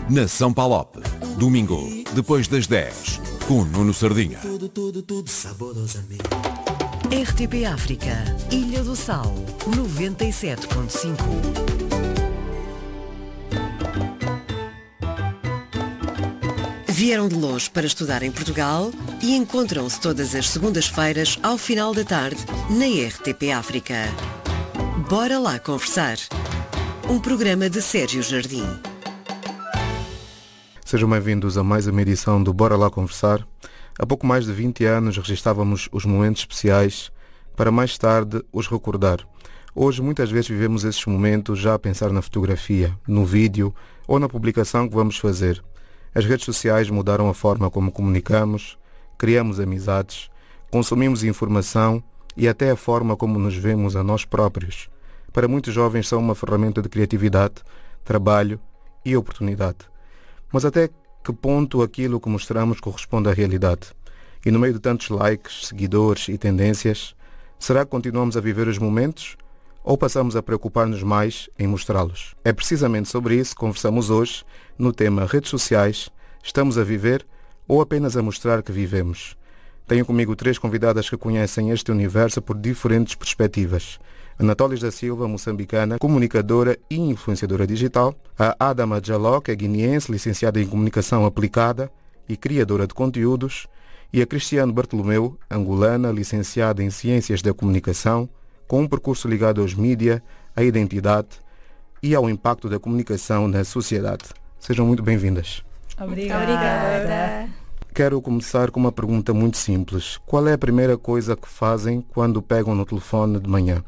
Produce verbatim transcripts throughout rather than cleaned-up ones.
Nação Palop, domingo, depois das dez, com Nuno Sardinha. Tudo, tudo, tudo saborosamente. R T P África, Ilha do Sal, noventa e sete ponto cinco. Vieram de longe para estudar em Portugal e encontram-se todas as segundas-feiras ao final da tarde na R T P África. Bora lá conversar. Um programa de Sérgio Jardim. Sejam bem-vindos a mais uma edição do Bora Lá Conversar. Há pouco mais de vinte anos registávamos os momentos especiais para mais tarde os recordar. Hoje muitas vezes vivemos esses momentos já a pensar na fotografia, no vídeo ou na publicação que vamos fazer. As redes sociais mudaram a forma como comunicamos, criamos amizades, consumimos informação e até a forma como nos vemos a nós próprios. Para muitos jovens são uma ferramenta de criatividade, trabalho e oportunidade. Mas até que ponto aquilo que mostramos corresponde à realidade? E no meio de tantos likes, seguidores e tendências, será que continuamos a viver os momentos ou passamos a preocupar-nos mais em mostrá-los? É precisamente sobre isso que conversamos hoje no tema redes sociais. Estamos a viver ou apenas a mostrar que vivemos? Tenho comigo três convidadas que conhecem este universo por diferentes perspectivas. Anatólis da Silva, moçambicana, comunicadora e influenciadora digital. A Adama Jaló, que é guineense, licenciada em Comunicação Aplicada e criadora de conteúdos. E a Cristiane Bartolomeu, angolana, licenciada em Ciências da Comunicação, com um percurso ligado aos mídia, à identidade e ao impacto da comunicação na sociedade. Sejam muito bem-vindas. Obrigada. Obrigada. Quero começar com uma pergunta muito simples. Qual é a primeira coisa que fazem quando pegam no telefone de manhã?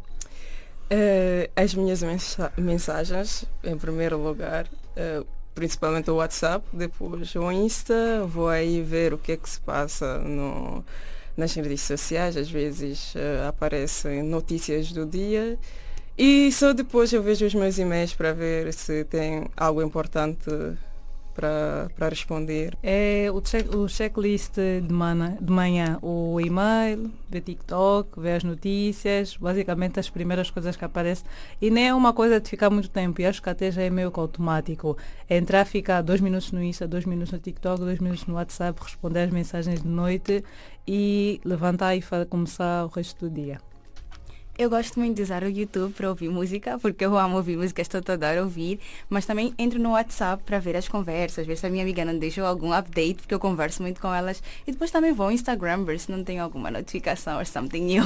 Uh, as minhas mensa- mensagens, em primeiro lugar, uh, principalmente o WhatsApp, depois o Insta, vou aí ver o que é que se passa no, nas redes sociais, às vezes uh, aparecem notícias do dia e só depois eu vejo os meus e-mails para ver se tem algo importante para, para responder. É o, check, o checklist de, mana, de manhã, o e-mail, ver TikTok, ver as notícias, basicamente as primeiras coisas que aparecem. E nem é uma coisa de ficar muito tempo, e acho que até já é meio que automático. É entrar, ficar dois minutos no Insta, dois minutos no TikTok, dois minutos no WhatsApp, responder as mensagens de noite e levantar e fa- começar o resto do dia. Eu gosto muito de usar o YouTube para ouvir música, porque eu amo ouvir música, estou toda hora a ouvir, mas também entro no WhatsApp para ver as conversas, ver se a minha amiga não deixou algum update, porque eu converso muito com elas, e depois também vou ao Instagram ver se não tem alguma notificação ou something new.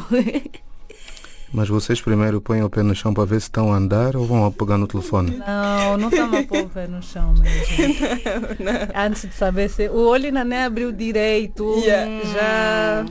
Mas vocês primeiro põem o pé no chão para ver se estão a andar ou vão a pegar no telefone? Não, não estamos a pôr o pé no chão mesmo. não, não. Antes de saber se... O olho ainda nem abriu direito, Yeah. já...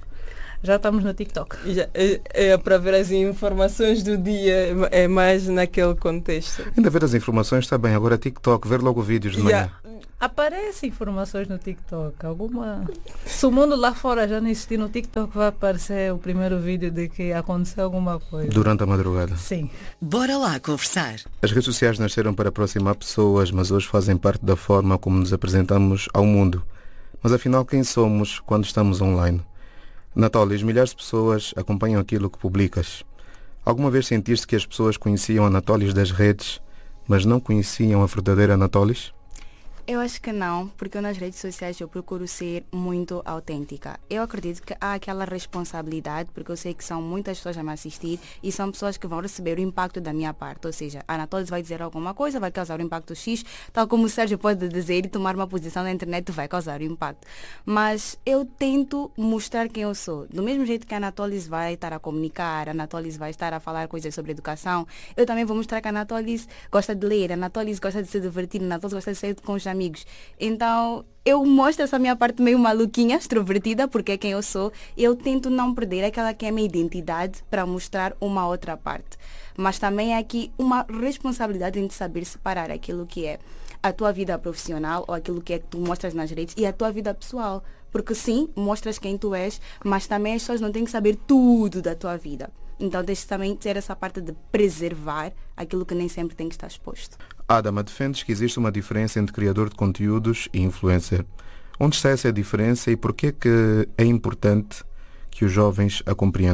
Já estamos no TikTok. Já, é, é para ver as informações do dia, é mais naquele contexto. Ainda ver as informações está bem, agora TikTok, ver logo vídeos de manhã. Yeah. Aparecem informações no TikTok. Alguma... Se o mundo lá fora já não existir, no TikTok vai aparecer o primeiro vídeo de que aconteceu alguma coisa. Durante a madrugada. Sim. Bora lá conversar. As redes sociais nasceram para aproximar pessoas, mas hoje fazem parte da forma como nos apresentamos ao mundo. Mas afinal, quem somos quando estamos online? Anatólis, milhares de pessoas acompanham aquilo que publicas. Alguma vez sentiste que as pessoas conheciam Anatólis das redes, mas não conheciam a verdadeira Anatólis? Eu acho que não, porque eu nas redes sociais eu procuro ser muito autêntica. Eu acredito que há aquela responsabilidade, porque eu sei que são muitas pessoas a me assistir e são pessoas que vão receber o impacto da minha parte. Ou seja, a Anatólis vai dizer alguma coisa, vai causar um impacto X, tal como o Sérgio pode dizer e tomar uma posição na internet vai causar um impacto. Mas eu tento mostrar quem eu sou. Do mesmo jeito que a Anatólis vai estar a comunicar, a Anatólis vai estar a falar coisas sobre educação, eu também vou mostrar que a Anatólis gosta de ler, a Anatólis gosta de se divertir, a Anatólis gosta de sair com os amigos. Então, eu mostro essa minha parte meio maluquinha, extrovertida, porque é quem eu sou. Eu tento não perder aquela que é a minha identidade para mostrar uma outra parte. Mas também é aqui uma responsabilidade em saber separar aquilo que é a tua vida profissional ou aquilo que é que tu mostras nas redes e a tua vida pessoal. Porque sim, mostras quem tu és, mas também as pessoas não têm que saber tudo da tua vida. Então tens também ter essa parte de preservar aquilo que nem sempre tem que estar exposto. Adama, defendes que existe uma diferença entre criador de conteúdos e influencer. Onde está essa diferença e por que é que é importante que os jovens a compreendam?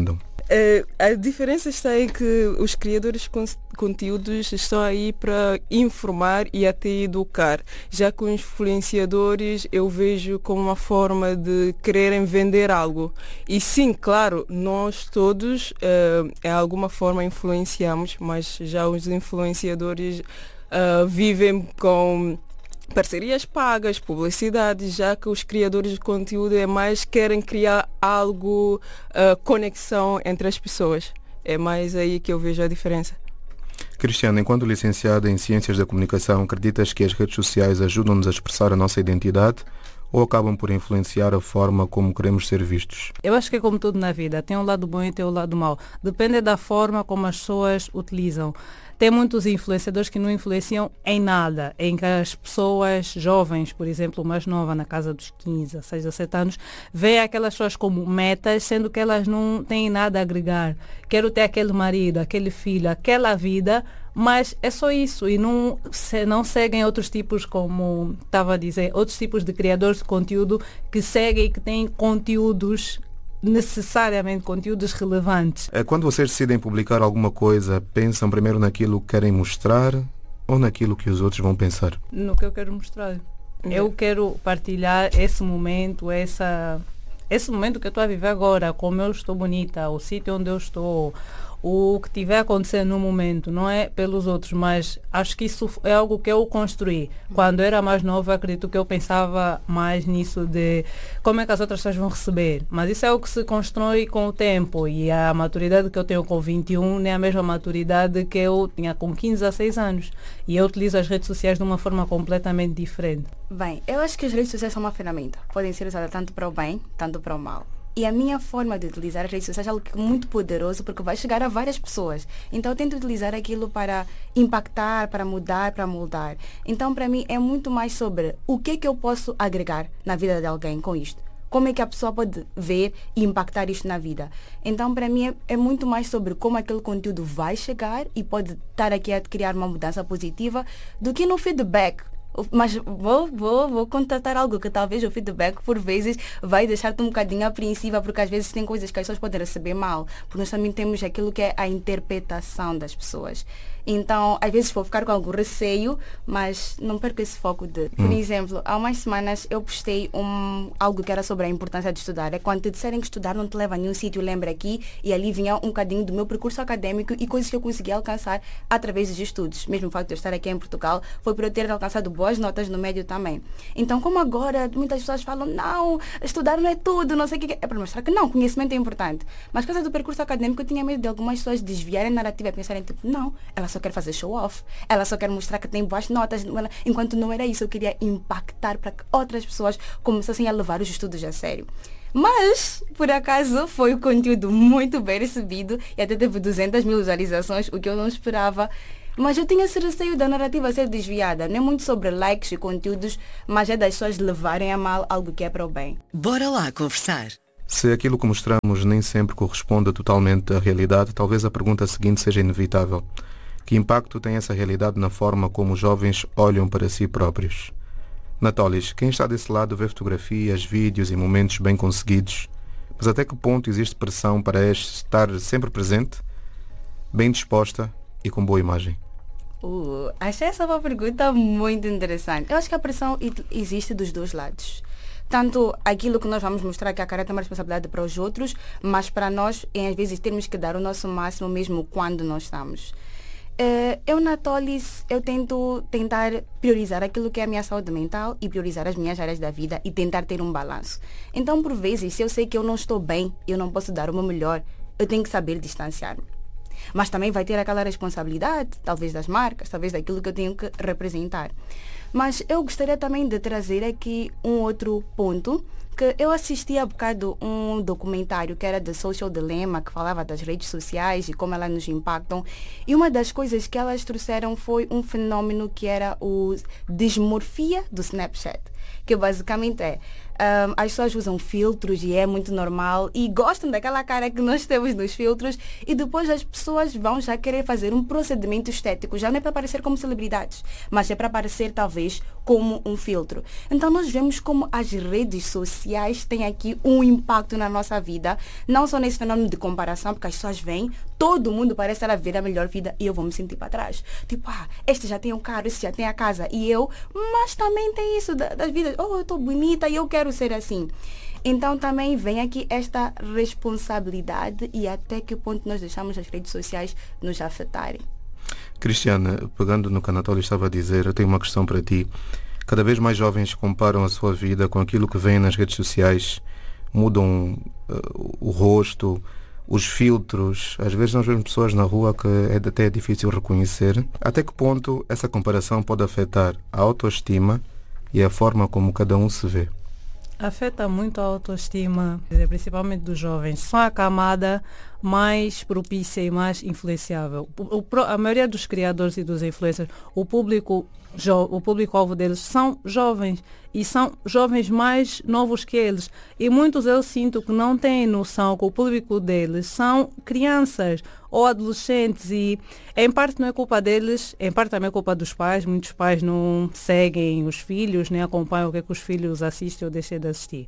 É, a diferença está em que os criadores de con- conteúdos estão aí para informar e até educar, já que os influenciadores eu vejo como uma forma de quererem vender algo. E sim, claro, nós todos uh, de alguma forma influenciamos, mas já os influenciadores uh, vivem com parcerias pagas, publicidade, já que os criadores de conteúdo é mais querem criar algo, uh, conexão entre as pessoas. É mais aí que eu vejo a diferença. Cristiana, enquanto licenciada em Ciências da Comunicação, acreditas que as redes sociais ajudam-nos a expressar a nossa identidade ou acabam por influenciar a forma como queremos ser vistos? Eu acho que é como tudo na vida, tem um lado bom e tem um lado mau. Depende da forma como as pessoas utilizam. Tem muitos influenciadores que não influenciam em nada, em que as pessoas jovens, por exemplo, mais nova, na casa dos quinze, dezesseis, dezessete anos, vê aquelas pessoas como metas, sendo que elas não têm nada a agregar. Quero ter aquele marido, aquele filho, aquela vida, mas é só isso. E não, se, não seguem outros tipos, como estava a dizer, outros tipos de criadores de conteúdo que seguem e que têm conteúdos necessariamente conteúdos relevantes. Quando vocês decidem publicar alguma coisa, pensam primeiro naquilo que querem mostrar ou naquilo que os outros vão pensar? No que eu quero mostrar. Uhum. Eu quero partilhar esse momento, essa, esse momento que eu estou a viver agora, como eu estou bonita, o sítio onde eu estou, o que tiver acontecendo no momento, não é pelos outros, mas acho que isso é algo que eu construí. Quando eu era mais nova, acredito que eu pensava mais nisso de como é que as outras pessoas vão receber. Mas isso é algo que se constrói com o tempo, e a maturidade que eu tenho com vinte e um não é a mesma maturidade que eu tinha com quinze a seis anos. E eu utilizo as redes sociais de uma forma completamente diferente. Bem, eu acho que as redes sociais são uma ferramenta. Podem ser usadas tanto para o bem, tanto para o mal. E a minha forma de utilizar as redes sociais é algo muito poderoso, porque vai chegar a várias pessoas. Então eu tento utilizar aquilo para impactar, para mudar, para moldar. Então para mim é muito mais sobre o que é que eu posso agregar na vida de alguém com isto. Como é que a pessoa pode ver e impactar isto na vida. Então para mim é, é muito mais sobre como aquele conteúdo vai chegar e pode estar aqui a criar uma mudança positiva do que no feedback. Mas vou, vou, vou contratar algo que talvez o feedback por vezes vai deixar-te um bocadinho apreensiva, porque às vezes tem coisas que as pessoas podem receber mal, porque nós também temos aquilo que é a interpretação das pessoas. Então, às vezes vou ficar com algum receio, mas não perco esse foco de... Por hum. exemplo, há umas semanas eu postei um, algo que era sobre a importância de estudar. É quando te disserem que estudar não te leva a nenhum sítio, lembra aqui, e ali vinha um bocadinho do meu percurso académico e coisas que eu consegui alcançar através dos estudos. Mesmo o facto de eu estar aqui em Portugal foi por eu ter alcançado boas notas no médio também. Então, como agora muitas pessoas falam, não, estudar não é tudo, não sei o que é, é para mostrar que não, conhecimento é importante. Mas por causa do percurso académico eu tinha medo de algumas pessoas desviarem a narrativa e pensarem, tipo, não, ela só quer fazer show off, ela só quer mostrar que tem boas notas, enquanto não era isso. Eu queria impactar para que outras pessoas começassem a levar os estudos a sério. Mas, por acaso, foi um conteúdo muito bem recebido e até teve duzentas mil visualizações, o que eu não esperava. Mas eu tinha esse receio da narrativa ser desviada. Não é muito sobre likes e conteúdos, mas é das pessoas levarem a mal algo que é para o bem. Bora lá conversar. Se aquilo que mostramos nem sempre corresponde totalmente à realidade, talvez a pergunta seguinte seja inevitável. Que impacto tem essa realidade na forma como os jovens olham para si próprios? Natolis, quem está desse lado vê fotografias, vídeos e momentos bem conseguidos, mas até que ponto existe pressão para estar sempre presente, bem disposta e com boa imagem? Uh, achei essa uma pergunta muito interessante. Eu acho que a pressão existe dos dois lados. Tanto aquilo que nós vamos mostrar que a cara tem uma responsabilidade para os outros, mas para nós, em, às vezes, temos que dar o nosso máximo mesmo quando nós estamos. Uh, eu na Tolis, eu tento tentar priorizar aquilo que é a minha saúde mental e priorizar as minhas áreas da vida e tentar ter um balanço. Então, por vezes, se eu sei que eu não estou bem, eu não posso dar o meu melhor, eu tenho que saber distanciar-me. Mas também vai ter aquela responsabilidade, talvez das marcas, talvez daquilo que eu tenho que representar. Mas eu gostaria também de trazer aqui um outro ponto, que eu assisti há bocado um documentário que era The Social Dilemma, que falava das redes sociais e como elas nos impactam. E uma das coisas que elas trouxeram foi um fenômeno que era o dismorfia do Snapchat, que basicamente é Um, as pessoas usam filtros e é muito normal e gostam daquela cara que nós temos nos filtros, e depois as pessoas vão já querer fazer um procedimento estético, já não é para parecer como celebridades, mas é para parecer talvez como um filtro. Então nós vemos como as redes sociais sociais têm aqui um impacto na nossa vida, não só nesse fenômeno de comparação, porque as pessoas vêm, todo mundo parece estar a ver a melhor vida e eu vou me sentir para trás. Tipo, ah, este já tem um carro, este já tem a casa e eu, mas também tem isso da- das vidas, oh, eu estou bonita e eu quero ser assim. Então também vem aqui esta responsabilidade e até que ponto nós deixamos as redes sociais nos afetarem. Cristiana, pegando no que a Anatólia estava a dizer, eu tenho uma questão para ti. Cada vez mais jovens comparam a sua vida com aquilo que vem nas redes sociais, mudam uh, o rosto, os filtros. Às vezes nós vemos pessoas na rua que é até difícil reconhecer. Até que ponto essa comparação pode afetar a autoestima e a forma como cada um se vê? Afeta muito a autoestima, principalmente dos jovens. São a camada mais propícia e mais influenciável. O, o, a maioria dos criadores e dos influencers, o público, jo, o público-alvo deles são jovens e são jovens mais novos que eles. E muitos eu sinto que não têm noção que o público deles são crianças ou adolescentes e em parte não é culpa deles, em parte também é culpa dos pais. Muitos pais não seguem os filhos, nem acompanham o que, é que os filhos assistem ou deixam de assistir.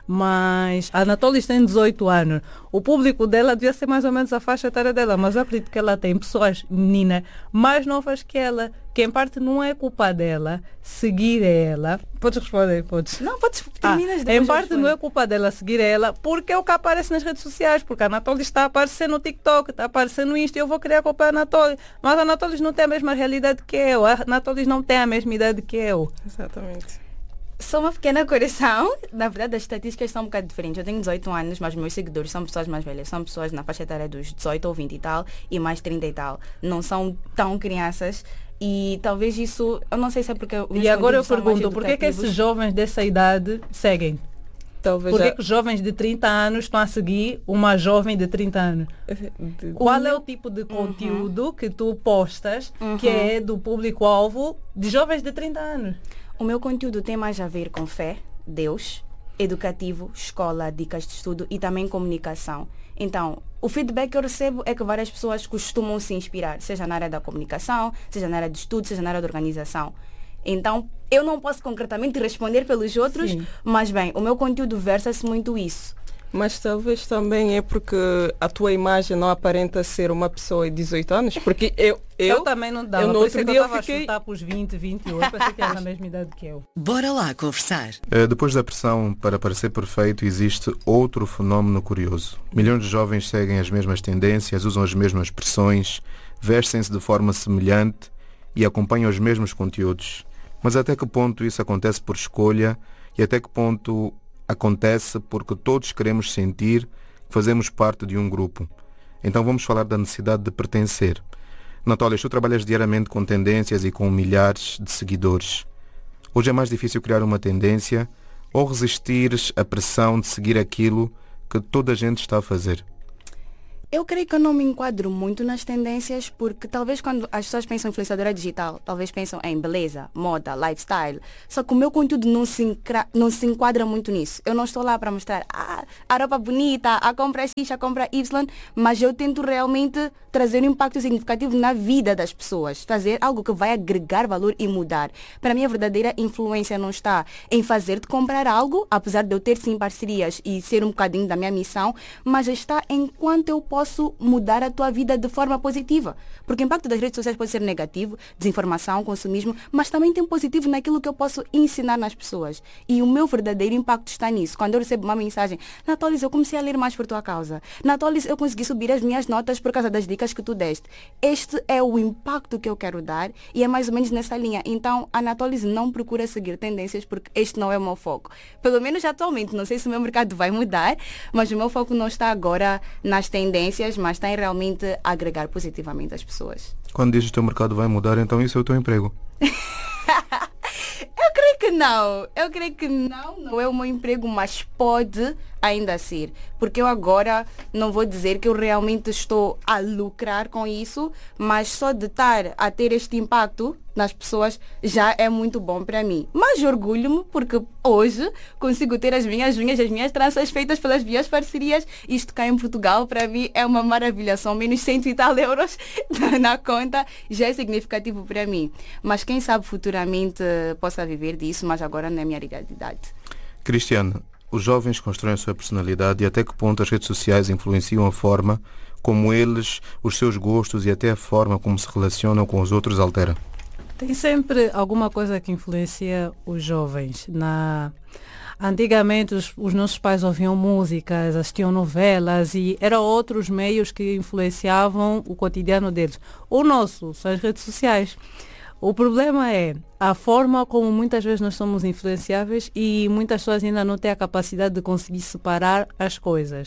Mas a Anatólia tem dezoito anos. O público dela devia ser mais ou menos a faixa etária dela, mas eu acredito que ela tem pessoas, meninas, mais novas que ela, que em parte não é culpa dela seguir ela. Podes responder, podes. Não, podes Ah, terminar de em parte não é culpa dela seguir ela, porque é o que aparece nas redes sociais, porque a Anatólia está a aparecer no TikTok, está a aparecer no Insta, eu vou querer acompanhar a Anatólia, mas a Anatólia não tem a mesma realidade que eu, a Anatólia não tem a mesma idade que eu. Exatamente. Só uma pequena correção. Na verdade, as estatísticas são um bocado diferentes. Eu tenho dezoito anos, mas meus seguidores são pessoas mais velhas. São pessoas na faixa etária dos dezoito ou vinte e tal e mais trinta e tal. Não são tão crianças. E talvez isso, eu não sei se é porque... os E agora eu conteúdos são mais pergunto, por que que educativos. esses jovens dessa idade seguem? Talvez Por que já- que os jovens de trinta anos estão a seguir uma jovem de trinta anos? de- Qual é o tipo de conteúdo que tu postas que é do público-alvo de jovens de trinta anos? O meu conteúdo tem mais a ver com fé, Deus, educativo, escola, dicas de estudo e também comunicação. Então, o feedback que eu recebo é que várias pessoas costumam se inspirar, seja na área da comunicação, seja na área de estudo, seja na área da organização. Então, eu não posso concretamente responder pelos outros, Sim. mas bem, o meu conteúdo versa-se muito isso. Mas talvez também é porque a tua imagem não aparenta ser uma pessoa de dezoito anos, porque eu... Eu, Eu, também não dava, eu no por isso outro é que dia eu eu estava fiquei- a chutar para os vinte, vinte e oito, pensei que era na mesma idade que eu. Bora lá conversar. Eh, Depois da pressão para parecer perfeito, existe outro fenómeno curioso. Milhões de jovens seguem as mesmas tendências, usam as mesmas expressões, vestem-se de forma semelhante e acompanham os mesmos conteúdos. Mas até que ponto isso acontece por escolha e até que ponto acontece porque todos queremos sentir que fazemos parte de um grupo? Então vamos falar da necessidade de pertencer. Anatólia, tu trabalhas diariamente com tendências e com milhares de seguidores. Hoje é mais difícil criar uma tendência ou resistires à pressão de seguir aquilo que toda a gente está a fazer? Eu creio que eu não me enquadro muito nas tendências porque talvez quando as pessoas pensam em influenciadora digital, talvez pensam em beleza, moda, lifestyle. Só que o meu conteúdo não se, encra- não se enquadra muito nisso. Eu não estou lá para mostrar ah, a roupa bonita, a compra X, a compra Y, mas eu tento realmente trazer um impacto significativo na vida das pessoas. Fazer algo que vai agregar valor e mudar. Para mim a verdadeira influência não está em fazer-te comprar algo, apesar de eu ter sim parcerias e ser um bocadinho da minha missão, mas está em quanto eu posso mudar a tua vida de forma positiva. Porque o impacto das redes sociais pode ser negativo, desinformação, consumismo, mas também tem positivo naquilo que eu posso ensinar nas pessoas. E o meu verdadeiro impacto está nisso. Quando eu recebo uma mensagem, Natólis, eu comecei a ler mais por tua causa. Natólis, eu consegui subir as minhas notas por causa das dicas que tu deste. Este é o impacto que eu quero dar e é mais ou menos nessa linha. Então, a Natólis não procura seguir tendências porque este não é o meu foco. Pelo menos atualmente, não sei se o meu mercado vai mudar, mas o meu foco não está agora nas tendências, mas está em realmente agregar positivamente as pessoas. Quando dizes que o teu mercado vai mudar, então isso é o teu emprego. Eu creio que não. Eu creio que não, não é o meu emprego, mas pode ainda ser. Porque eu agora não vou dizer que eu realmente estou a lucrar com isso, mas só de estar a ter este impacto nas pessoas já é muito bom para mim. Mas orgulho-me porque hoje consigo ter as minhas unhas, as minhas tranças feitas pelas minhas parcerias. Isto cá em Portugal, para mim, é uma maravilha. São menos cento e tal euros na, na conta. Já é significativo para mim. Mas quem sabe futuramente possa viver disso, mas agora não é minha realidade. Cristiana, os jovens constroem a sua personalidade e até que ponto as redes sociais influenciam a forma como eles, os seus gostos e até a forma como se relacionam com os outros altera? Tem sempre alguma coisa que influencia os jovens. Na... Antigamente os, os nossos pais ouviam músicas, assistiam novelas e eram outros meios que influenciavam o cotidiano deles. O nosso são as redes sociais. O problema é a forma como muitas vezes nós somos influenciáveis e muitas pessoas ainda não têm a capacidade de conseguir separar as coisas.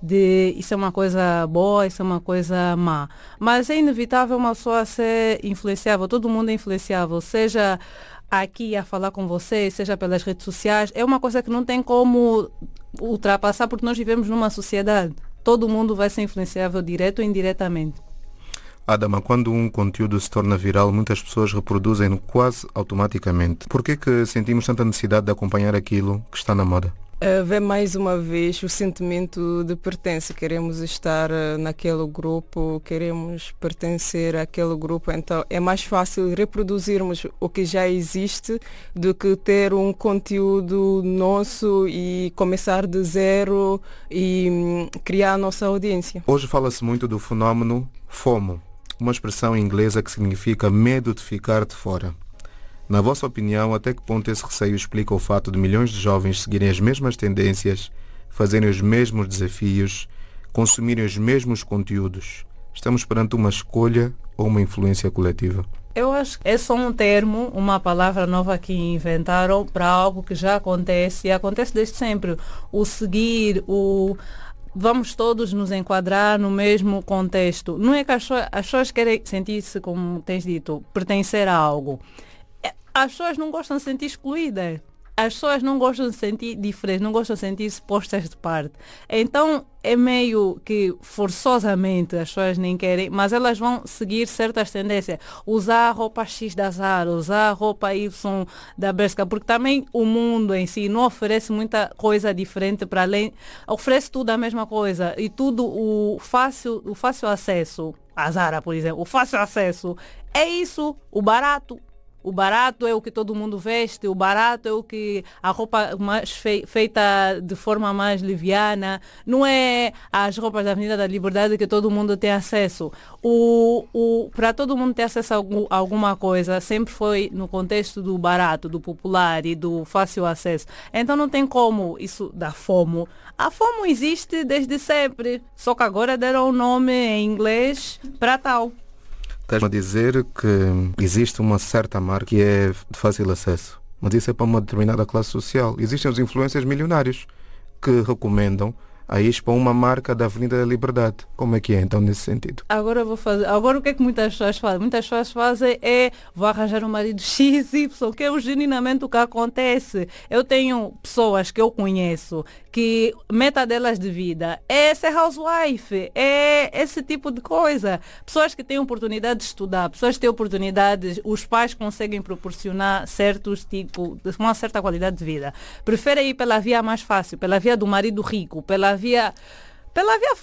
De isso é uma coisa boa, isso é uma coisa má. Mas é inevitável uma pessoa ser influenciável, todo mundo é influenciável, seja aqui a falar com você, seja pelas redes sociais. É uma coisa que não tem como ultrapassar porque nós vivemos numa sociedade. Todo mundo vai ser influenciável direto ou indiretamente. Adama, quando um conteúdo se torna viral, muitas pessoas reproduzem-no quase automaticamente. Por que que sentimos tanta necessidade de acompanhar aquilo que está na moda? Uh, vê mais uma vez o sentimento de pertença. Queremos estar uh, naquele grupo, queremos pertencer àquele grupo. Então é mais fácil reproduzirmos o que já existe do que ter um conteúdo nosso e começar de zero e um, criar a nossa audiência. Hoje fala-se muito do fenómeno FOMO, uma expressão inglesa que significa medo de ficar de fora. Na vossa opinião, até que ponto esse receio explica o fato de milhões de jovens seguirem as mesmas tendências, fazerem os mesmos desafios, consumirem os mesmos conteúdos? Estamos perante uma escolha ou uma influência coletiva? Eu acho que é só um termo, uma palavra nova que inventaram para algo que já acontece e acontece desde sempre. O seguir, o... Vamos todos nos enquadrar no mesmo contexto. Não é que as pessoas, as pessoas querem sentir-se, como tens dito, pertencer a algo. As pessoas não gostam de se sentir excluídas. As pessoas não gostam de se sentir diferentes, não gostam de sentir-se postas de parte. Então, é meio que forçosamente as pessoas nem querem, mas elas vão seguir certas tendências. Usar a roupa X da Zara, usar a roupa Y da Bershka, porque também o mundo em si não oferece muita coisa diferente para além, oferece tudo a mesma coisa e tudo o fácil, o fácil acesso, a Zara, por exemplo, o fácil acesso é isso, o barato. O barato é o que todo mundo veste, o barato é o que a roupa mais fei, feita de forma mais liviana, não é as roupas da Avenida da Liberdade que todo mundo tem acesso. O, o, para todo mundo ter acesso a, algum, a alguma coisa, sempre foi no contexto do barato, do popular e do fácil acesso. Então não tem como isso da FOMO. A FOMO existe desde sempre, só que agora deram o nome em inglês para tal. Estás a dizer que existe uma certa marca que é de fácil acesso, mas isso é para uma determinada classe social. Existem os influencers milionários que recomendam a ir para uma marca da Avenida da Liberdade. Como é que é então nesse sentido? Agora eu vou fazer. Agora o que é que muitas pessoas fazem? Muitas pessoas fazem é vou arranjar um marido X Y, que é genuinamente o que acontece. Eu tenho pessoas que eu conheço que meta delas de vida é ser housewife, é esse tipo de coisa. Pessoas que têm oportunidade de estudar, pessoas que têm oportunidades, os pais conseguem proporcionar certos tipos, uma certa qualidade de vida. Preferem ir pela via mais fácil, pela via do marido rico, pela via, pela via